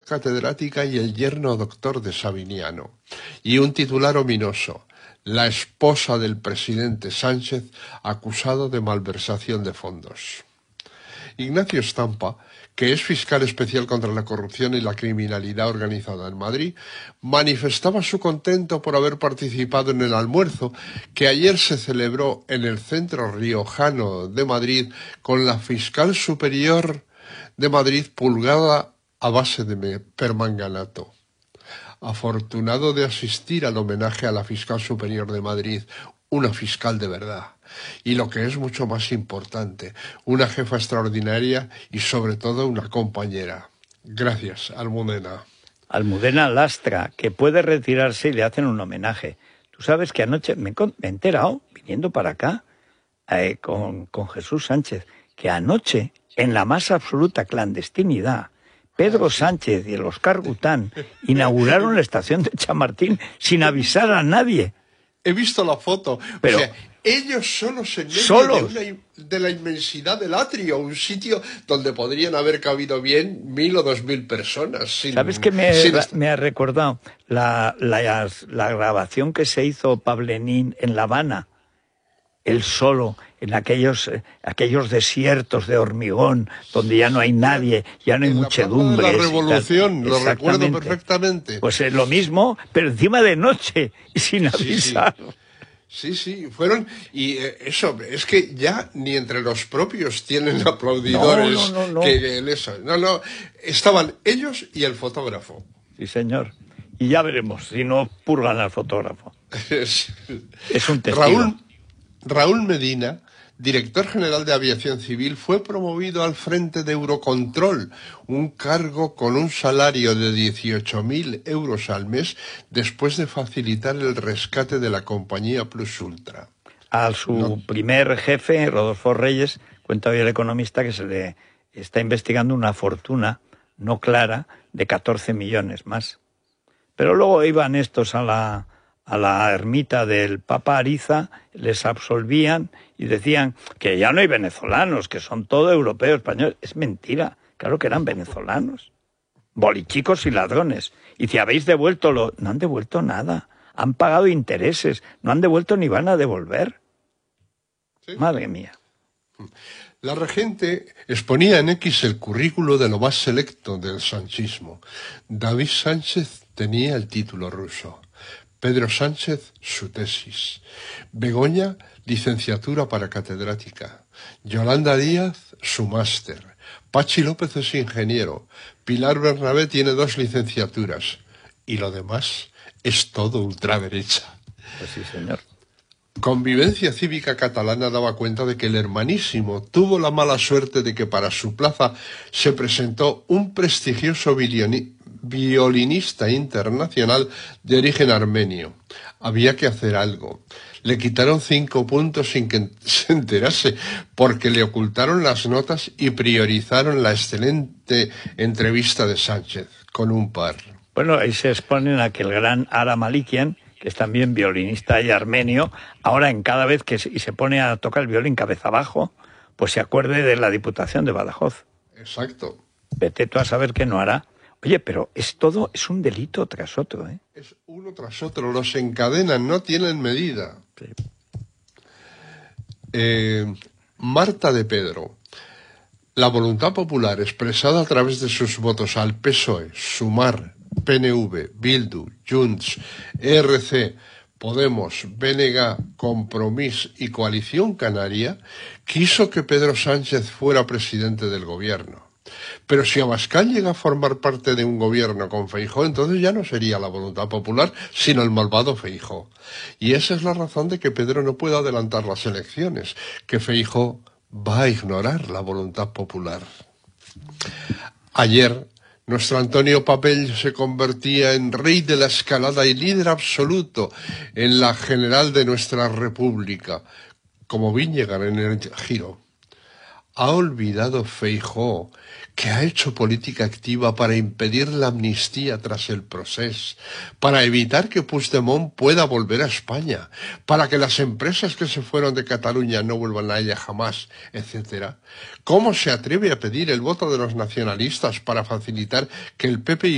catedrática y el yerno doctor de Sabiniano. Y un titular ominoso: la esposa del presidente Sánchez acusado de malversación de fondos. Ignacio Stampa, que es fiscal especial contra la corrupción y la criminalidad organizada en Madrid, manifestaba su contento por haber participado en el almuerzo que ayer se celebró en el Centro Riojano de Madrid con la fiscal superior de Madrid pulgada a base de permanganato. Afortunado de asistir al homenaje a la fiscal superior de Madrid, una fiscal de verdad. Y lo que es mucho más importante, una jefa extraordinaria y sobre todo una compañera. Gracias, Almudena. Almudena Lastra, que puede retirarse y le hacen un homenaje. Tú sabes que anoche me he enterado, viniendo para acá, con Jesús Sánchez, que anoche, en la más absoluta clandestinidad, Pedro Sánchez y el Oscar Gután inauguraron la estación de Chamartín sin avisar a nadie. He visto la foto. Pero, o sea, ellos solos en medio de la inmensidad del atrio, un sitio donde podrían haber cabido bien 1.000 o 2.000 personas. ¿Sabes qué me ha recordado? La grabación que se hizo Pablenín en La Habana. Él solo, en aquellos desiertos de hormigón, donde ya no hay nadie, ya no hay muchedumbre. La Revolución, lo recuerdo perfectamente. Pues es lo mismo, pero encima de noche, y sin avisar. Sí, fueron... Y eso, es que ya ni entre los propios tienen aplaudidores. No, estaban ellos y el fotógrafo. Sí, señor. Y ya veremos si no purgan al fotógrafo. Es un testigo. Raúl Medina, director general de Aviación Civil, fue promovido al frente de Eurocontrol, un cargo con un salario de 18.000 euros al mes después de facilitar el rescate de la compañía Plus Ultra. A su primer jefe, Rodolfo Reyes, cuenta hoy el economista que se le está investigando una fortuna no clara de 14 millones más. Pero luego iban estos a la ermita del Papa Ariza, les absolvían y decían que ya no hay venezolanos, que son todo europeos, españoles. Es mentira, claro que eran venezolanos, bolichicos y ladrones. Y si habéis devuelto no han devuelto nada, han pagado intereses, no han devuelto ni van a devolver. ¿Sí? Madre mía. La regente exponía en X el currículo de lo más selecto del sanchismo. David Sánchez tenía el título ruso. Pedro Sánchez, su tesis. Begoña, licenciatura para catedrática. Yolanda Díaz, su máster. Pachi López es ingeniero. Pilar Bernabé tiene 2 licenciaturas. Y lo demás es todo ultraderecha. Pues sí, señor. Convivencia Cívica Catalana daba cuenta de que el hermanísimo tuvo la mala suerte de que para su plaza se presentó un prestigioso violinista internacional de origen armenio. Había que hacer algo. Le quitaron 5 puntos sin que se enterase, porque le ocultaron las notas y priorizaron la excelente entrevista de Sánchez, con un par. Bueno, ahí se exponen a que el gran Ara Malikian, que es también violinista y armenio, ahora en cada vez que se pone a tocar el violín cabeza abajo, pues se acuerde de la Diputación de Badajoz. Exacto. Vete tú a saber qué no hará. Oye, pero es un delito tras otro, ¿eh? Es uno tras otro, los encadenan, no tienen medida. Sí. Marta de Pedro. La voluntad popular expresada a través de sus votos al PSOE, Sumar, PNV, Bildu, Junts, ERC, Podemos, BNG, Compromís y Coalición Canaria quiso que Pedro Sánchez fuera presidente del gobierno. Pero si Abascal llega a formar parte de un gobierno con Feijóo, entonces ya no sería la voluntad popular, sino el malvado Feijóo. Y esa es la razón de que Pedro no pueda adelantar las elecciones, que Feijóo va a ignorar la voluntad popular. Ayer, nuestro Antonio Papel se convertía en rey de la escalada y líder absoluto en la general de nuestra república, como Viñegar en el Giro. ¿Ha olvidado Feijóo que ha hecho política activa para impedir la amnistía tras el procés, para evitar que Puigdemont pueda volver a España, para que las empresas que se fueron de Cataluña no vuelvan a ella jamás, etcétera? ¿Cómo se atreve a pedir el voto de los nacionalistas para facilitar que el PP